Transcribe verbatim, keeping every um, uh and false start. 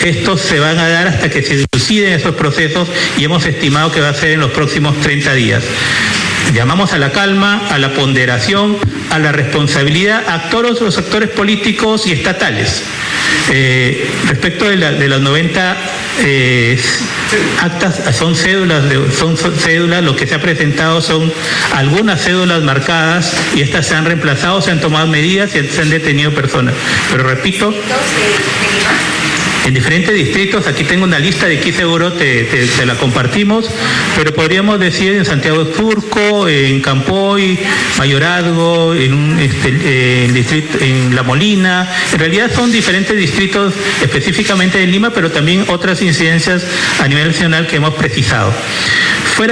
estos se van a dar hasta que se diluciden esos procesos y hemos estimado que va a ser en los próximos treinta días. Llamamos a la calma, a la ponderación, a la responsabilidad a todos los actores políticos y estatales. Eh, respecto de, la, de las noventa eh, actas, son cédulas, de, son, son cédulas, lo que se ha presentado son algunas cédulas marcadas y estas se han reemplazado, se han tomado medidas y se han detenido personas. Pero repito, en diferentes distritos, aquí tengo una lista de aquí seguro te, te, te la compartimos, pero podríamos decir en Santiago de Surco, en Campoy, Mayorazgo, en, un, este, en, distrito, en La Molina. En realidad son diferentes distritos específicamente de Lima, pero también otras incidencias a nivel nacional que hemos precisado. Fuera